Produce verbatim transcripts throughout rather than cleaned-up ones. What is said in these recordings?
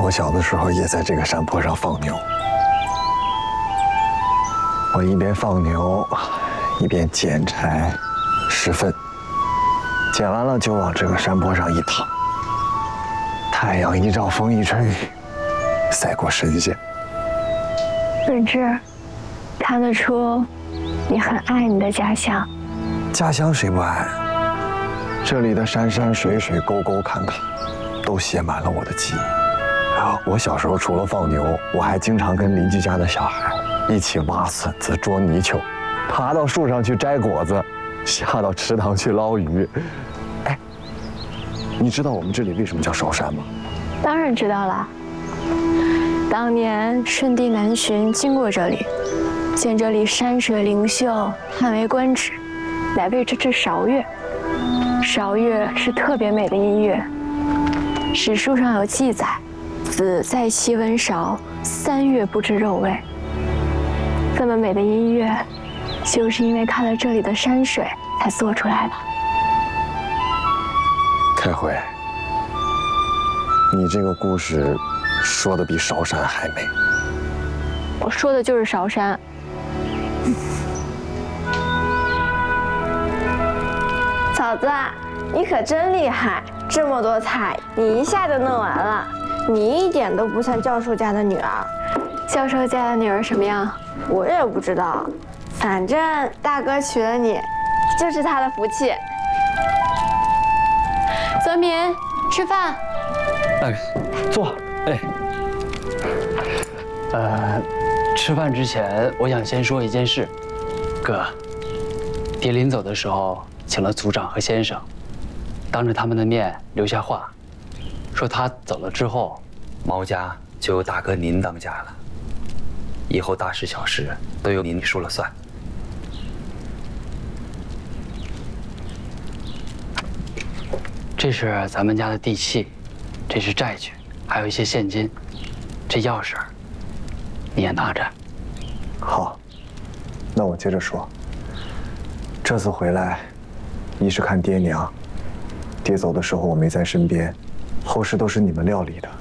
我小的时候也在这个山坡上放牛，我一边放牛，一边捡柴、拾粪，捡完了就往这个山坡上一躺，太阳一照，风一吹，晒过身下。 润之，看得出你很爱你的家乡。 家乡谁不爱？这里的山山水水、沟沟坎坎，都写满了我的记忆。啊，我小时候除了放牛，我还经常跟邻居家的小孩一起挖笋子、捉泥鳅，爬到树上去摘果子，下到池塘去捞鱼。哎，你知道我们这里为什么叫韶山吗？ 当然知道了。当年舜帝南巡经过这里，见这里山水灵秀，叹为观止，乃为之至韶乐。韶乐是特别美的音乐，史书上有记载：子在其闻韶，三月不知肉味。这么美的音乐，就是因为看了这里的山水才做出来的。 开慧，你这个故事说的比韶山还美。 我说的就是韶山。 嫂子，你可真厉害，这么多菜你一下就弄完了。你一点都不像教授家的女儿。 教授家的女儿什么样？ 我也不知道，反正大哥娶了你，就是他的福气。 泽民，吃饭。 哎，坐。哎，呃，吃饭之前，我想先说一件事。哥，爹临走的时候，请了族长和先生，当着他们的面留下话，说他走了之后，毛家就由大哥您当家了，以后大事小事都由您说了算。这是咱们家的地契，这是债据，还有一些现金，这钥匙你也拿着。 好，那我接着说。这次回来，一是看爹娘，爹走的时候我没在身边，后事都是你们料理的。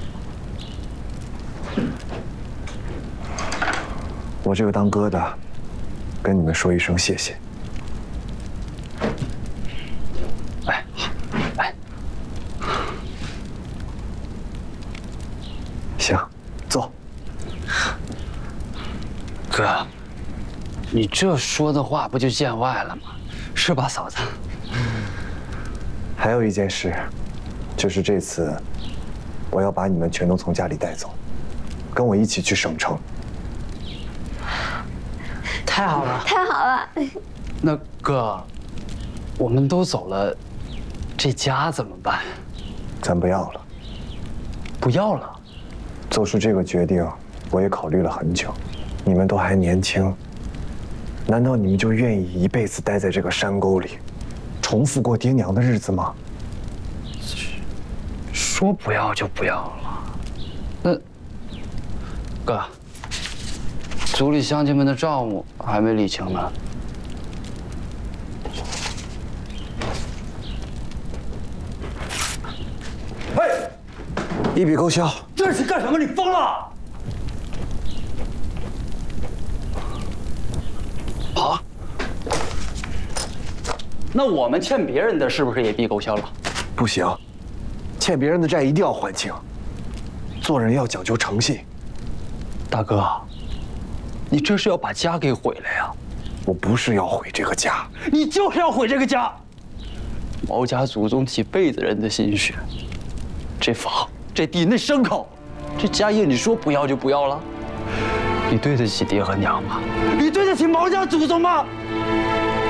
我这个当哥的，跟你们说一声谢谢。 来，来， 行，坐。 哥，你这说的话不就见外了吗？是吧，嫂子？ 还有一件事，就是这次，我要把你们全都从家里带走，跟我一起去省城。 太好了， 太好了。 那哥，我们都走了，这家怎么办？ 咱不要了。 不要了？ 做出这个决定，我也考虑了很久。你们都还年轻，难道你们就愿意一辈子待在这个山沟里，重复过爹娘的日子吗？ 说不要就不要了。那哥，族里乡亲们的账目还没理清呢。 喂，一笔勾销。 这是干什么？你疯了？啊？那我们欠别人的是不是也一笔勾销了？ 不行，欠别人的债一定要还清。做人要讲究诚信。 大哥，你这是要把家给毁了呀？ 我不是要毁这个家， 你就是要毁这个家。毛家祖宗几辈子人的心血，这房、这地、那牲口，这家业，你说不要就不要了？你对得起爹和娘吗？你对得起毛家祖宗吗？